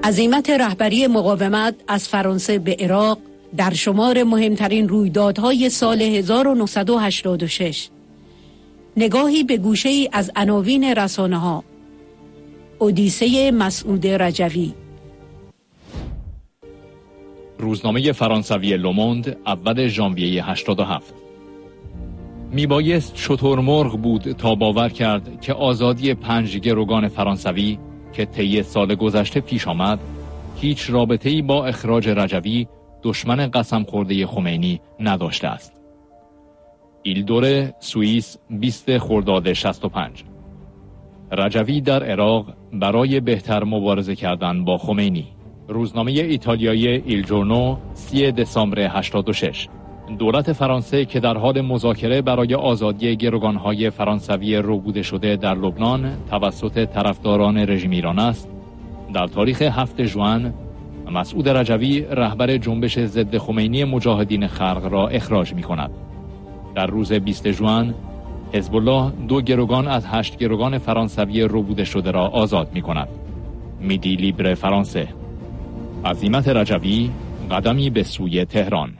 عزیمت رهبری مقاومت از فرانسه به عراق در شمار مهمترین رویدادهای سال 1986. نگاهی به گوشه‌ای از عناوین رسانه‌ها. اودیسه مسعود رجوی. روزنامه فرانسوی لوموند اول ژانویه 87. میبایست شترمرغ بود تا باور کرد که آزادی 5 گروگان فرانسوی که طی سال گذشته پیش آمد هیچ رابطه‌ای با اخراج رجوی، دشمن قسم خورده خمینی، نداشته است. ایلدوره، سوئیس، 20 خرداد 65. رجوی در عراق برای بهتر مبارزه کردن با خمینی. روزنامه ایتالیایی ایل جورنو 30 دسامبر 86. دولت فرانسه که در حال مذاکره برای آزادی گروگانهای فرانسوی ربوده شده در لبنان توسط طرفداران رژیم ایران است، در تاریخ 7 ژوئن مسعود رجوی رهبر جنبش ضد خمینی مجاهدین خلق را اخراج می کند. در روز 20 ژوئن حزب الله 2 گروگان از 8 گروگان فرانسوی ربوده شده را آزاد می کند. میدی لیبر فرانسه. عزیمت رجوی، قدمی به سوی تهران.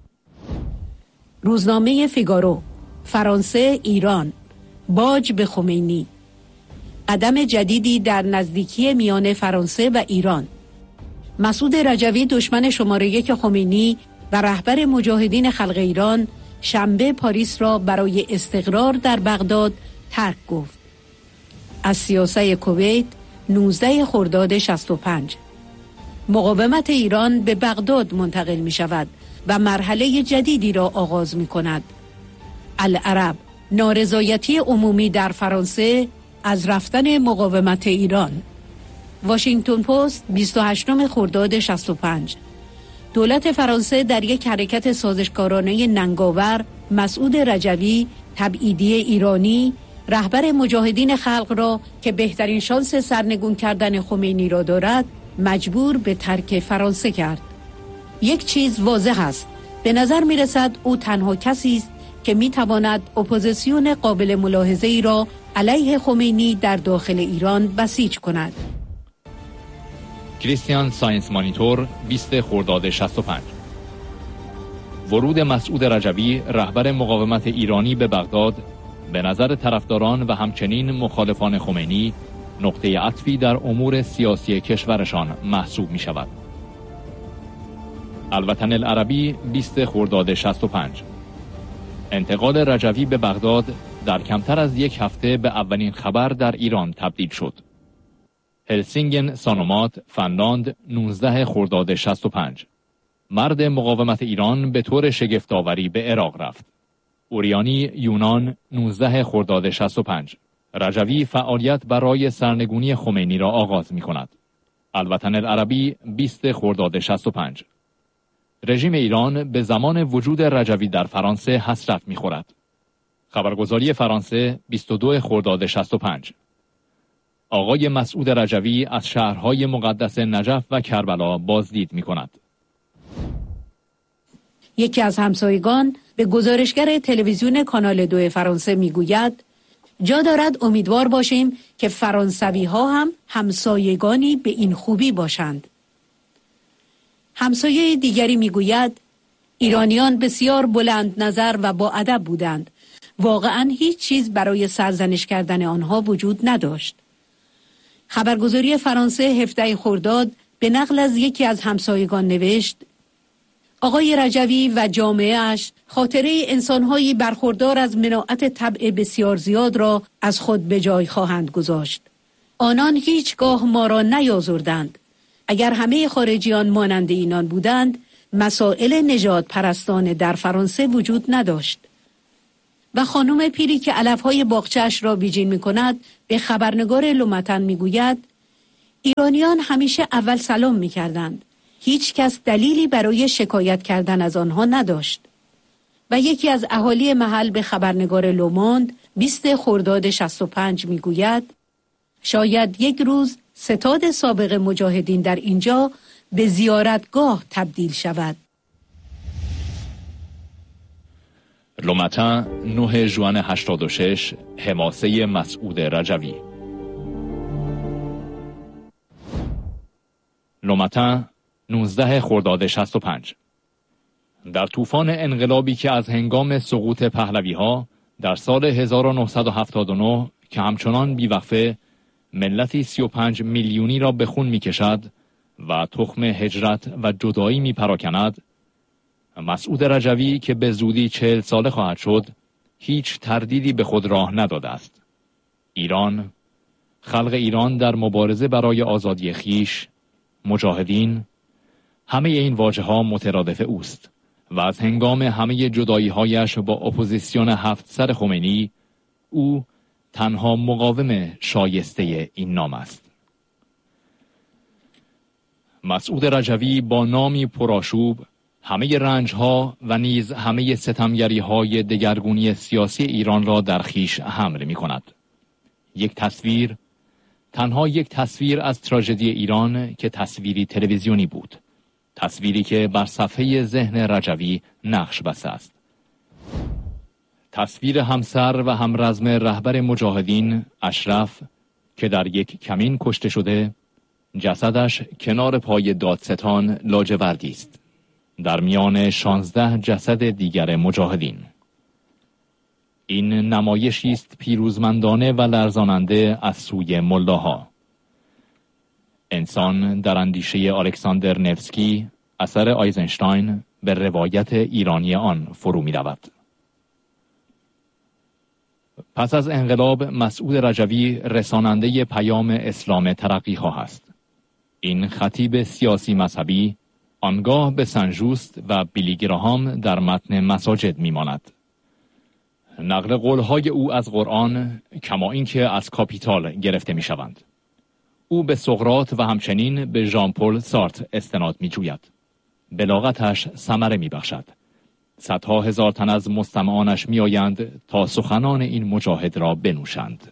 روزنامه فیگارو، فرانسه ایران، باج به خمینی. قدم جدیدی در نزدیکی میان فرانسه و ایران. مسعود رجوی، دشمن شماره 1 خمینی و رهبر مجاهدین خلق ایران، شنبه پاریس را برای استقرار در بغداد ترک گفت. از سیاسه کویت 19 خرداد 65. مقاومت ایران به بغداد منتقل می شود و مرحله جدیدی را آغاز می کند. العرب، نارضایتی عمومی در فرانسه از رفتن مقاومت ایران. واشنگتن پست 28 خرداد 65. دولت فرانسه در یک حرکت سازشکارانه ننگاور، مسعود رجوی، تبعیدی ایرانی، رهبر مجاهدین خلق را که بهترین شانس سرنگون کردن خمینی را دارد، مجبور به ترک فرانسه کرد. یک چیز واضح است، به نظر می رسد او تنها کسی است که می تواند اپوزیسیون قابل ملاحظه ای را علیه خمینی در داخل ایران بسیج کند. کریستیان ساینس مانیتور 20 خرداد 65. ورود مسعود رجوی، رهبر مقاومت ایرانی، به بغداد به نظر طرفداران و همچنین مخالفان خمینی نقطه عطفی در امور سیاسی کشورشان محسوب می شود. الوطن العربی 20 خرداد 65. انتقال رجوی به بغداد در کمتر از یک هفته به اولین خبر در ایران تبدیل شد. هلسینگن سانومات، فنلاند 19 خرداد 65. مرد مقاومت ایران به طور شگفت‌آوری به عراق رفت. اوریانی، یونان 19 خرداد 65. رجوی فعالیت برای سرنگونی خمینی را آغاز می کند. الوطن العربی 20 خرداد 65. رژیم ایران به زمان وجود رجوی در فرانسه حسرت می خورد. خبرگزاری فرانسه 22 خرداد 65. آقای مسعود رجوی از شهرهای مقدس نجف و کربلا بازدید می کند. یکی از همسایگان به گزارشگر تلویزیون کانال 2 فرانسه می گوید جا دارد امیدوار باشیم که فرانسوی ها هم همسایگانی به این خوبی باشند. همسایه دیگری می گوید ایرانیان بسیار بلند نظر و با ادب بودند. واقعا هیچ چیز برای سرزنش کردن آنها وجود نداشت. خبرگزاری فرانسه 17 خرداد به نقل از یکی از همسایگان نوشت آقای رجوی و جامعه‌اش خاطره انسان‌هایی برخوردار از مناعت طبع بسیار زیاد را از خود به جای خواهند گذاشت. آنان هیچگاه ما را نیازردند. اگر همه خارجیان مانند اینان بودند، مسائل نژاد پرستانه در فرانسه وجود نداشت. و خانم پیری که علفهای باغچه‌اش را بیجین می‌کند به خبرنگار لومتن می‌گوید ایرانیان همیشه اول سلام می‌کردند. هیچ کس دلیلی برای شکایت کردن از آنها نداشت. و یکی از اهالی محل به خبرنگار لوموند 20 خرداد 65 می‌گوید شاید یک روز ستاد سابق مجاهدین در اینجا به زیارتگاه تبدیل شود. لومتن 9 ژوئن 86. حماسه مسعود رجوی. لوماتن 19 خرداد 65. در طوفان انقلابی که از هنگام سقوط پهلوی‌ها در سال 1979 که همچنان بیوقفه ملتی 35 میلیونی را به خون می‌کشد و تخم هجرت و جدایی می‌پراکند، مسعود رجوی که به زودی 40 ساله خواهد شد، هیچ تردیدی به خود راه نداده است. ایران، خلق ایران در مبارزه برای آزادی خیش، مجاهدین، همه این واژه‌ها مترادف اوست و از هنگام همه جدایی‌هایش با اپوزیسیون 7 سر خمینی، او تنها مقاوم شایسته این نام است. مسعود رجوی با نامی پرآشوب همه رنج‌ها و نیز همه ستمگری‌های دگرگونی سیاسی ایران را در خیش حمل می‌کند. یک تصویر، تنها یک تصویر از تراژدی ایران که تصویری تلویزیونی بود. تصویری که بر صفحه ذهن رجوی نقش بسته است. تصویر همسر و همرزم رهبر مجاهدین اشرف که در یک کمین کشته شده، جسدش کنار پای دادستان لاجوردی است، در میان 16 جسد دیگر مجاهدین. این نمایشی است پیروزمندانه و لرزاننده از سوی ملاها. انسان در اندیشه الکساندر نفسکی اثر آیزنشتاین به روایت ایرانی آن فرو می رود. پس از انقلاب مسعود رجوی رساننده پیام اسلام ترقیخواه است. این خطیب سیاسی مذهبی آنگاه به سن ژوست و بیلی گراهام در متن مساجد میماند. نقل قولهای او از قرآن کما اینکه از کاپیتال گرفته می شوند. او به سقراط و همچنین به ژان پل سارتر استناد می جوید. بلاغتش ثمره می بخشد. صدها هزار تن از مستمعانش می آیند تا سخنان این مجاهد را بنوشند.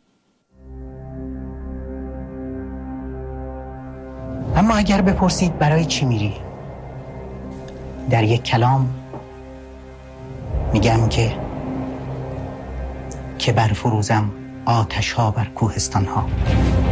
اما اگر بپرسید برای چی میری؟ در یک کلام میگم که برفروزم آتش ها بر کوهستان ها.